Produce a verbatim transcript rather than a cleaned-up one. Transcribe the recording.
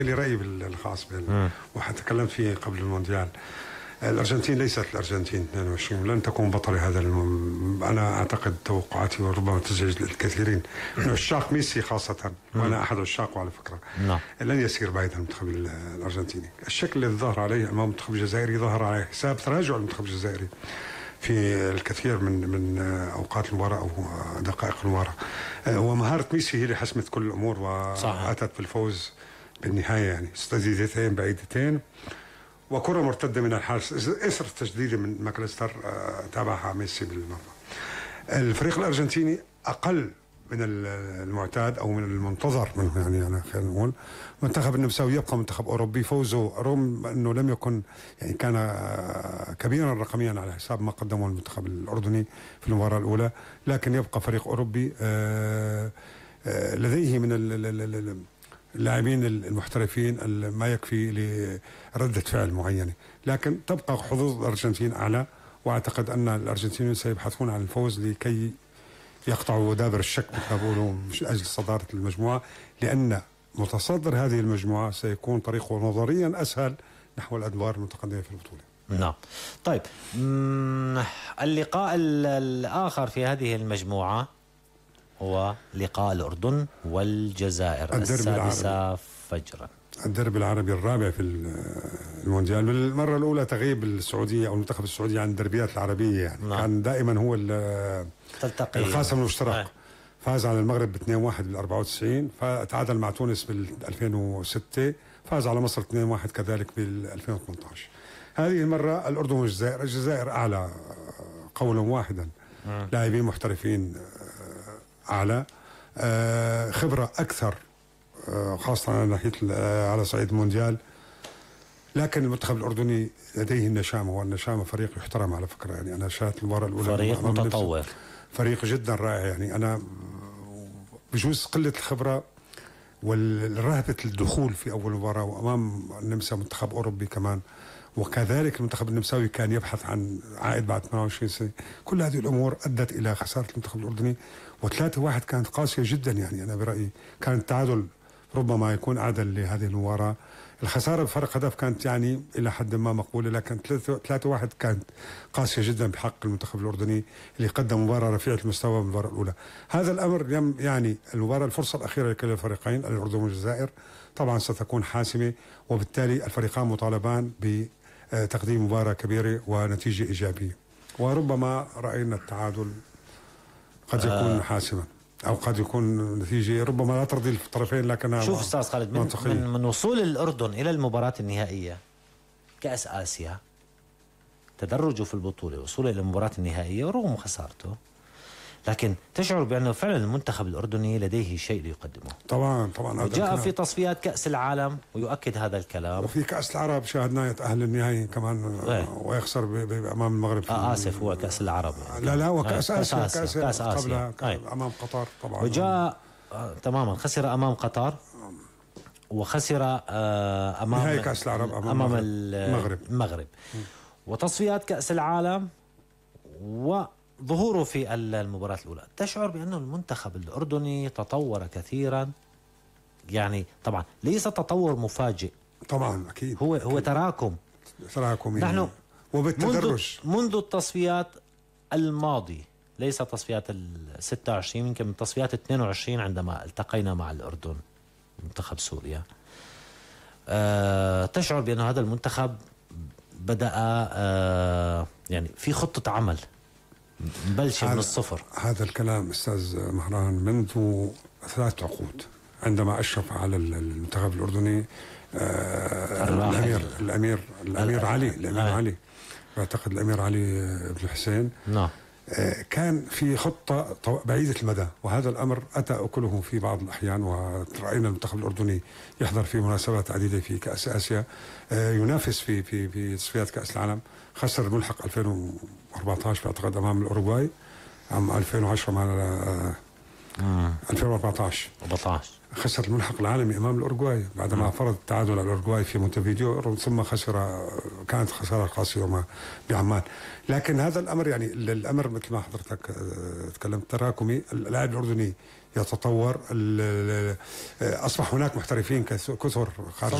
لي رأيي الخاص بال وتكلمت فيه قبل المونديال. الأرجنتين ليست الأرجنتين اثنين وعشرين، لن تكون بطلة هذا الم... أنا أعتقد توقعاتي وربما تزعج الكثيرين من عشاق ميسي خاصة، وأنا أحد عشاقه على فكرة. نعم. لن يسير بعيد المنتخب الأرجنتيني. الشكل الذي ظهر عليه أمام المنتخب الجزائري ظهر على حساب تراجع المنتخب الجزائري في الكثير من من أوقات المباراة أو دقائق المباراة، ومهارة ميسي هي اللي حسمت كل الأمور وأتت بالفوز بالنهاية، يعني تسديدتين بعيدتين وكرة مرتدة من الحارس إثر تسديدة من ماكليستر تابعها ميسي بالمرة. الفريق الأرجنتيني أقل من المعتاد أو من المنتظر منه، يعني أنا خلينا نقول منتخب النمساوي يبقى منتخب أوروبي. فوزه رغم أنه لم يكن يعني كان كبيرا رقميا على حساب ما قدمه المنتخب الأردني في المباراة الأولى، لكن يبقى فريق أوروبي لديه من اللاعبين المحترفين ما يكفي لردة فعل معينة، لكن تبقى حظوظ الأرجنتين أعلى، وأعتقد أن الأرجنتينيون سيبحثون عن الفوز لكي يقطعوا دابر الشك مثل ما بيقولوا من أجل صدارة المجموعة، لأن متصدر هذه المجموعة سيكون طريقه نظريا أسهل نحو الأدوار المتقدمة في البطولة. نعم. طيب اللقاء الآخر في هذه المجموعة هو لقاء الأردن والجزائر السادسة فجرا. الدرب العربي الرابع في المونديال. بالمرة الأولى تغيب السعودية أو المنتخب السعودي عن الدربيات العربية، يعني نعم. كان دائما هو الخاسر المشترك. نعم. فاز على المغرب ب اثنين واحد بال أربعة وتسعين، فتعادل مع تونس بال ألفين وستة، فاز على مصر اثنين واحد كذلك بال ألفين وثمانية عشر. هذه المرة الأردن والجزائر. الجزائر أعلى قولا واحدا، لاعبين محترفين أعلى، خبرة أكثر خاصة على ناحية على صعيد المونديال، لكن المنتخب الأردني لديه النشامة، والنشامة فريق يحترم على فكرة. يعني أنا شاهدت المباراة الأولى، فريق متطور، فريق جدا رائع. يعني أنا بجوز قلة الخبرة والرهبة الدخول في أول مباراة وأمام النمسا منتخب أوروبي كمان، وكذلك المنتخب النمساوي كان يبحث عن عائد بعد ثمانية وعشرين سنة. كل هذه الأمور أدت إلى خسارة المنتخب الأردني، وثلاثة واحد كانت قاسية جدا. يعني أنا برأيي كان التعادل ربما يكون أعدل لهذه المباراة. الخسارة بفرق هدف كانت يعني إلى حد ما مقبولة، لكن ثلاثة واحد كانت قاسية جدا بحق المنتخب الأردني اللي قدم مباراة رفيعة المستوى بالمباراة الأولى. هذا الأمر يعني المباراة الفرصة الأخيرة لكلا الفريقين الأردن والجزائر طبعا ستكون حاسمة، وبالتالي الفريقان مطالبان بتقديم مباراة كبيرة ونتيجة إيجابية، وربما رأينا التعادل قد يكون آه. حاسما، أو قد يكون نتيجة ربما لا ترضي الطرفين. لكن شوف أستاذ خالد، من, من, من وصول الأردن إلى المباراة النهائية كأس آسيا، تدرجه في البطولة، وصوله إلى المباراة النهائية ورغم خسارته، لكن تشعر بأنه فعلا المنتخب الأردني لديه شيء ليقدمه. طبعا طبعا. وجاء في تصفيات كأس العالم ويؤكد هذا الكلام، وفي كأس العرب شاهدناه يتأهل النهائي كمان غير. ويخسر أمام المغرب. آه آسف هو كأس العرب يعني. لا لا هو كأس آسيا، كأس آسيا, كأس آسيا. قبلها أمام قطر طبعا. وجاء آه تماما خسر أمام قطر، وخسر آه أمام نهائي كأس العرب أمام, أمام المغرب, المغرب. وتصفيات كأس العالم وظهوره في المباراة الأولى. تشعر بأنه المنتخب الأردني تطور كثيرا، يعني طبعا ليس تطور مفاجئ، طبعا أكيد هو هو أكيد. تراكم تراكم نحن وبالتدرج منذ, منذ التصفيات الماضي، ليس تصفيات ال ستة وعشرين، يمكن من تصفيات اثنين وعشرين عندما التقينا مع الأردن منتخب سوريا. أه تشعر بأن هذا المنتخب بدأ أه يعني في خطة عمل بلش من الصفر. هذا الكلام أستاذ مهران منذ ثلاث عقود عندما أشرف على المنتخب الأردني آه الأمير الأمير الأمير علي الأمير آه. علي أعتقد الأمير علي بن حسين. نعم. آه كان في خطة بعيدة المدى، وهذا الأمر أتى أكله في بعض الأحيان، ورأينا المنتخب الأردني يحضر في مناسبات عديدة في كأس آسيا، آه ينافس في في في تصفيات كأس العالم. خسر الملحق ألفين وأربعة عشر أعتقد أمام الأوروغواي، عام ألفين وعشرة مع آه ألفين وأربعة عشر أربعة عشر خسر الملحق العالمي امام الاورجواي بعدما فرض التعادل على الاورجواي في مونتفيديو، ثم خسر، كانت خساره قاسيه بعمان. لكن هذا الامر يعني الامر مثل ما حضرتك تكلمت تراكمي. اللاعب الاردني يتطور. ال- ال- أصبح هناك محترفين كثر خارج